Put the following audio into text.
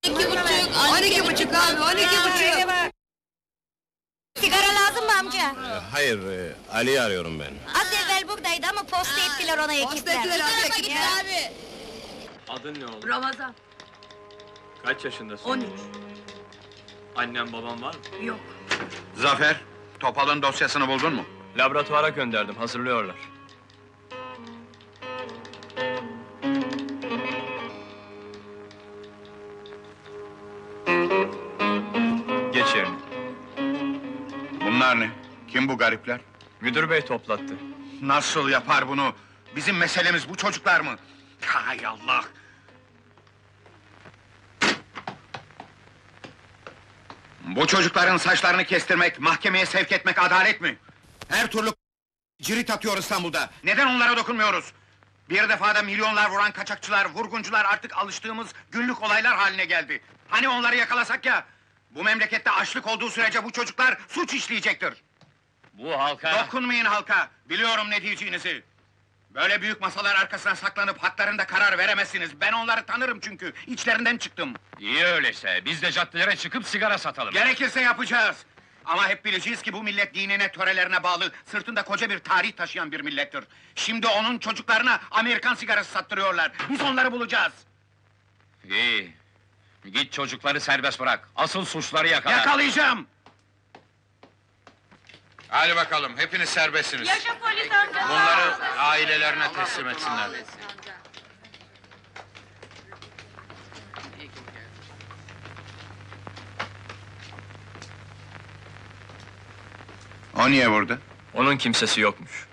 12,5 abi, 12,5. Sigara lazım mı amca? Hayır, Ali'yi arıyorum ben. Az evvel buradaydı ama posta ettiler ona ekipler. ettiler abi, ekipler. Adın ne oğlum? Ramazan, Kaç yaşındasın? 13. Annem babam var mı? Yok. Zafer, Topal'ın dosyasını buldun mu? Laboratuvara gönderdim, hazırlıyorlar. Geç yerine. Bunlar ne? Kim bu garipler? Müdür bey toplattı. Nasıl yapar bunu? Bizim meselemiz bu çocuklar mı? Hay Allah! Bu çocukların saçlarını kestirmek, mahkemeye sevk etmek adalet mi? Her türlü cirit atıyor İstanbul'da. Neden onlara dokunmuyoruz? Bir defada milyonlar vuran kaçakçılar, vurguncular artık alıştığımız günlük olaylar haline geldi. Hani onları yakalasak ya? Bu memlekette açlık olduğu sürece bu çocuklar suç işleyecektir. Bu halka... Dokunmayın halka, biliyorum ne diyeceğinizi. Böyle büyük masalar arkasına saklanıp haklarında karar veremezsiniz. Ben onları tanırım çünkü, içlerinden çıktım. İyi öyleyse, biz de caddelere çıkıp sigara satalım. Gerekirse yapacağız. Ama hep bileceğiz ki bu millet dinine, törelerine bağlı, sırtında koca bir tarih taşıyan bir millettir. Şimdi onun çocuklarına Amerikan sigarası sattırıyorlar. Biz onları bulacağız. İyi. Git çocukları serbest bırak. Asıl suçları yakala. Yakalayacağım! Hadi bakalım, hepiniz serbestsiniz. Yaşa polis amca! Bunları ailelerine teslim etsinler. O niye vurdu? Onun kimsesi yokmuş.